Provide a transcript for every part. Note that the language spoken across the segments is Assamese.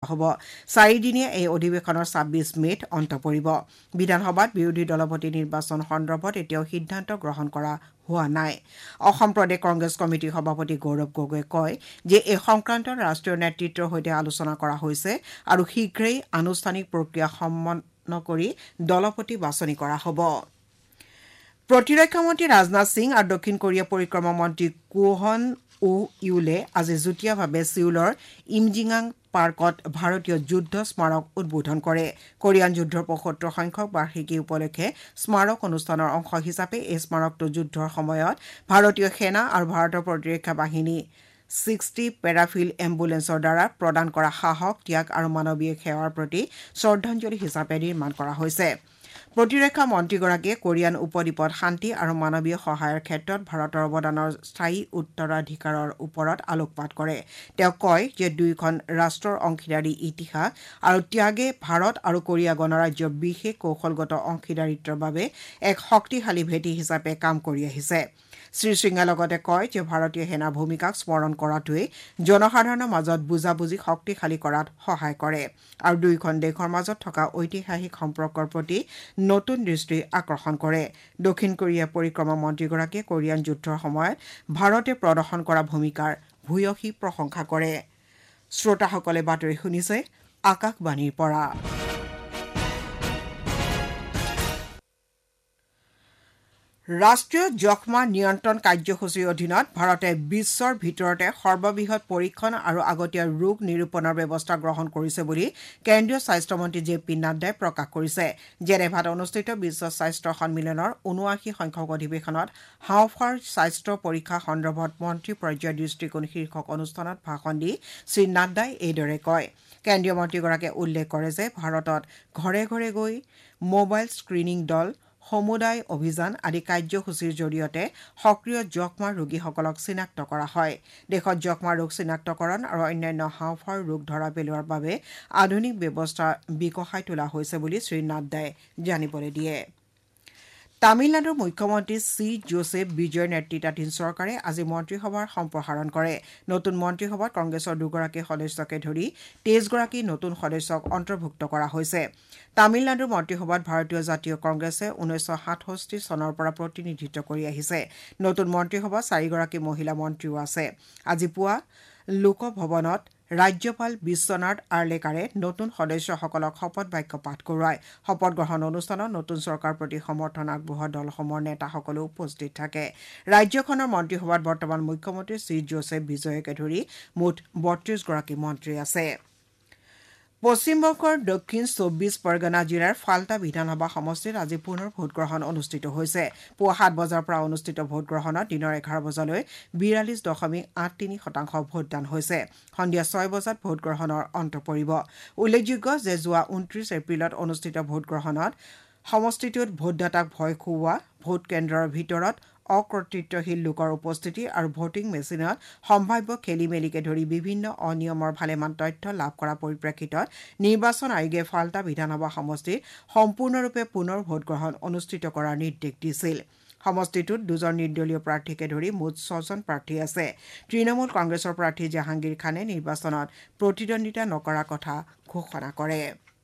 হ'ব 4 দিনীয়া এই অধিৱেশনৰ 26 মেত অন্ত পৰিব বিধানসভাত বিৰোধী দলপতি নিৰ্বাচন সন্দৰ্ভত এতিয়াও সিদ্ধান্ত গ্ৰহণ কৰা হোৱা নাই অসম প্ৰদেশ কংগ্ৰেছ কমিটিৰ সভাপতি গৌৰৱ গগৈয়ে কয় যে এই সংক্ৰান্তত ৰাষ্ট্ৰীয় নেতৃত্বৰ সৈতে আলোচনা কৰা হৈছে আৰু শীঘ্ৰেই আনুষ্ঠানিক প্ৰক্ৰিয়া সম্পন্ন কৰি দলপতি বাছনি কৰা হ'ব প্ৰতিৰক্ষা মন্ত্ৰী ৰাজনাথ সিং আৰু দক্ষিণ কোৰিয়া পৰিক্ৰমা মন্ত্ৰী কোহন ইউলে আজি যুটীয়াভাৱে ছিউলৰ ইমজিঙাং পাৰ্কত ভাৰতীয় যুদ্ধ স্মাৰক উদ্বোধন কৰে কোৰিয়ান যুদ্ধৰ ৭৫ সংখ্যক বাৰ্ষিকী উপলক্ষে স্মাৰক অনুষ্ঠানৰ অংশ হিচাপে এই স্মাৰকটো যুদ্ধৰ সময়ত ভাৰতীয় সেনা আৰু ভাৰতৰ প্ৰতিৰক্ষা বাহিনী 60 পেৰাফিল এম্বুলেন্সৰ দ্বাৰা প্ৰদান কৰা সাহস ত্যাগ আৰু মানৱীয় সেৱাৰ প্ৰতি শ্ৰদ্ধাঞ্জলি হিচাপে নিৰ্মাণ কৰা হৈছে প্ৰতিৰক্ষা মন্ত্ৰীগৰাকীয়ে কোৰিয়ান উপদ্বীপত শান্তি আৰু মানৱীয় সহায়ৰ ক্ষেত্ৰত ভাৰতৰ অৱদানৰ স্থায়ী উত্তৰাধিকাৰৰ ওপৰত আলোকপাত কৰে তেওঁ কয় যে দুয়োখন ৰাষ্ট্ৰৰ অংশীদাৰী ইতিহাস আৰু ত্যাগে ভাৰত আৰু কোৰিয়া গণৰাজ্যৰ বিশেষ কৌশলগত অংশীদাৰিত্বৰ বাবে এক শক্তিশালী ভেটি হিচাপে কাম কৰি আহিছে শ্ৰীসিঙে লগতে কয় যে ভাৰতীয় সেনাৰ ভূমিকাক স্মৰণ কৰাটোৱে জনসাধাৰণৰ মাজত বুজাবুজি শক্তিশালী কৰাত সহায় কৰে আৰু দুয়োখন দেশৰ মাজত থকা ঐতিহাসিক সম্পৰ্কৰ প্ৰতি নতুন দৃষ্টি আকৰ্ষণ কৰে দক্ষিণ কোৰিয়া পৰিক্ৰমা মন্ত্ৰীগৰাকীয়ে কোৰিয়ান যুদ্ধৰ সময়ত ভাৰতে প্ৰদৰ্শন কৰা ভূমিকাৰ ভূয়সী প্ৰশংসা কৰে শ্ৰোতাসকলে বাতৰি শুনিছে আকাশবাণীৰ পৰা ৰাষ্ট্ৰীয় যক্ষ্মা নিয়ন্ত্ৰণ কাৰ্যসূচীৰ অধীনত ভাৰতে বিশ্বৰ ভিতৰতে সৰ্ববৃহৎ পৰীক্ষণ আৰু আগতীয়া ৰোগ নিৰূপণৰ ব্যৱস্থা গ্ৰহণ কৰিছে বুলি কেন্দ্ৰীয় স্বাস্থ্যমন্ত্ৰী জে পি নাড্ডাই প্ৰকাশ কৰিছে জেনেভাত অনুষ্ঠিত বিশ্ব স্বাস্থ্য সন্মিলনৰ ৭৯ সংখ্যক অধিৱেশনত হাওঁফাওৰ স্বাস্থ্য পৰীক্ষা সন্দৰ্ভত মন্ত্ৰী পৰ্যায়ৰ দৃষ্টিকোণ শীৰ্ষক অনুষ্ঠানত ভাষণ দি শ্ৰী নাড্ডাই এইদৰে কয় কেন্দ্ৰীয় মন্ত্ৰীগৰাকীয়ে উল্লেখ কৰে যে ভাৰতত ঘৰে ঘৰে গৈ মোবাইল স্ক্ৰিনিং দল সমুদায় অভিযান আদি কাৰ্যসূচীৰ জৰিয়তে সক্ৰিয় যক্ষ্মা ৰোগীসকলক চিনাক্ত কৰা হয় দেশত যক্ষ্মা ৰোগ চিনাক্তকৰণ আৰু অন্যান্য হাওঁফাওৰ ৰোগ ধৰা পেলোৱাৰ বাবে আধুনিক ব্যৱস্থা বিকশাই তোলা হৈছে বুলি শ্ৰী নাড্ডাই জানিবলৈ দিয়ে তামিলনাডুৰ মুখ্যমন্ত্ৰী চি জোছেফ বিজয়ৰ নেতৃত্বাধীন চৰকাৰে আজি মন্ত্ৰীসভাৰ সম্প্ৰসাৰণ কৰে নতুন মন্ত্ৰীসভাত কংগ্ৰেছৰ দুগৰাকী সদস্যকে ধৰি 23 গৰাকী নতুন সদস্যক অন্তৰ্ভুক্ত কৰা হৈছে তামিলনাডুৰ মন্ত্ৰীসভাত ভাৰতীয় জাতীয় কংগ্ৰেছে 1967 চনৰ পৰা প্ৰতিনিধিত্ব কৰি আহিছে নতুন মন্ত্ৰীসভাত 4 গৰাকী মহিলা মন্ত্ৰীও আছে আজি পুৱা লোকভৱনত ৰাজ্যপাল বিশ্বনাথ আৰ্লেকাৰে নতুন সদস্যসকলক শপত বাক্য পাঠ কৰোৱায় শপত গ্ৰহণ অনুষ্ঠানত নতুন চৰকাৰৰ প্ৰতি সমৰ্থন আগবঢ়োৱা দলসমূহৰ নেতাসকলো উপস্থিত থাকে ৰাজ্যখনৰ মন্ত্ৰীসভাত বৰ্তমান মুখ্যমন্ত্ৰী চি জোছেফ বিজয়কে ধৰি মুঠ 32 গৰাকী মন্ত্ৰী আছে পশ্চিমবংগৰ দক্ষিণ 24 পৰগনা জিলাৰ ফাল্টা বিধানসভা সমষ্টিত আজি পুনৰ ভোটগ্ৰহণ অনুষ্ঠিত হৈছে পুৱা 7 বজাৰ পৰা অনুষ্ঠিত ভোটগ্ৰহণত দিনৰ 11 বজালৈ 42.83% ভোটদান হৈছে সন্ধিয়া 6 বজাত ভোটগ্ৰহণৰ অন্ত পৰিব উল্লেখযোগ্য যে যোৱা 29 এপ্ৰিলত অনুষ্ঠিত ভোটগ্ৰহণত সমষ্টিটোত ভোটদাতাক ভয় খুওৱা ভোট কেন্দ্ৰৰ ভিতৰত অকৰ্তৃত্বশীল লোকৰ উপস্থিতি আৰু ভোটিং মেচিনত সম্ভাৱ্য খেলিমেলিকে ধৰি বিভিন্ন অনিয়মৰ ভালেমান তথ্য লাভ কৰাৰ পৰিপ্ৰেক্ষিতত নিৰ্বাচন আয়োগে ফাল্টা বিধানসভা সমষ্টিত সম্পূৰ্ণৰূপে পুনৰ ভোটগ্ৰহণ অনুষ্ঠিত কৰাৰ নিৰ্দেশ দিছিল সমষ্টিটোত 2জন নিৰ্দলীয় প্ৰাৰ্থীকে ধৰি মুঠ 6জন প্ৰাৰ্থী আছে তৃণমূল কংগ্ৰেছৰ প্ৰাৰ্থী জাহাংগীৰ খানে নিৰ্বাচনত প্ৰতিদ্বন্দ্বিতা নকৰাৰ কথা ঘোষণা কৰে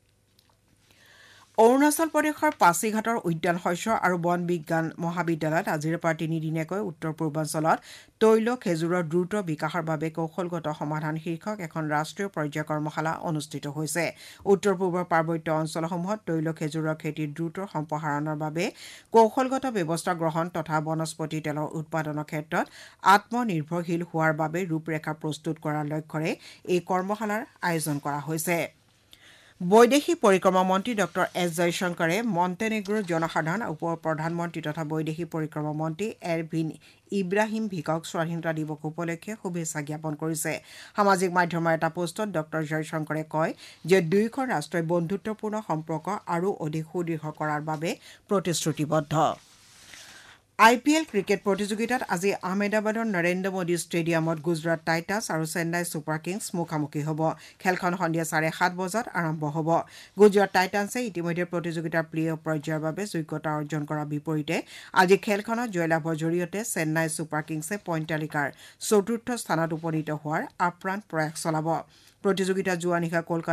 অৰুণাচল প্ৰদেশৰ পাছিঘাটৰ উদ্যান শস্য আৰু বন বিজ্ঞান মহাবিদ্যালয়ত আজিৰ পৰা 3 দিনীয়াকৈ উত্তৰ পূৰ্বাঞ্চলত তৈল খেজুৰৰ দ্ৰুত বিকাশৰ বাবে কৌশলগত সমাধান শীৰ্ষক এখন ৰাষ্ট্ৰীয় পৰ্যায়ৰ কৰ্মশালা অনুষ্ঠিত হৈছে উত্তৰ পূবৰ পাৰ্বত্য অঞ্চলসমূহত তৈল খেজুৰৰ খেতিৰ দ্ৰুত সম্প্ৰসাৰণৰ বাবে কৌশলগত ব্যৱস্থা গ্ৰহণ তথা বনস্পতি তেলৰ উৎপাদনৰ ক্ষেত্ৰত আত্মনিৰ্ভৰশীল হোৱাৰ বাবে ৰূপৰেখা প্ৰস্তুত কৰাৰ লক্ষ্যৰে এই কৰ্মশালাৰ আয়োজন কৰা হৈছে বৈদেশিক পৰিক্ৰমা মন্ত্ৰী ডক্টৰ এছ জয়শংকৰে মণ্টেনেগ্ৰৰ জনসাধাৰণ উপ প্ৰধানমন্ত্ৰী তথা বৈদেশিক পৰিক্ৰমা মন্ত্ৰী এৰভিন ইব্ৰাহিম ভিকক স্বাধীনতা দিৱস উপলক্ষে শুভেচ্ছা জ্ঞাপন কৰিছে সামাজিক মাধ্যমৰ এটা পোষ্টত ডক্টৰ জয়শংকৰে কয় যে দুয়োখন ৰাষ্ট্ৰই বন্ধুত্বপূৰ্ণ সম্পৰ্ক আৰু অধিক সুদৃঢ় কৰাৰ বাবে প্ৰতিশ্ৰুতিবদ্ধ IPL ক্ৰিকেট প্ৰতিযোগিতাত আজি আহমেদাবাদৰ নৰেন্দ্ৰ মোদী ষ্টেডিয়ামত গুজৰাট টাইটান্ছ আৰু চেন্নাই ছুপাৰ কিংছ মুখামুখি হ'ব খেলখন সন্ধিয়া 7:30 বজাত আৰম্ভ হ'ব গুজৰাট টাইটান্ছে ইতিমধ্যে প্ৰতিযোগিতাৰ প্লে-অফ পৰ্যায়ৰ বাবে যোগ্যতা অৰ্জন কৰাৰ বিপৰীতে আজি খেলখনত জয়লাভৰ জৰিয়তে চেন্নাই ছুপাৰ কিংছে পইণ্ট তালিকাৰ 4ৰ্থ স্থানত উপনীত হোৱাৰ আপ্ৰাণ প্ৰয়াস চলাব প্ৰতিযোগিতাত যোৱা নিশা কলকাতা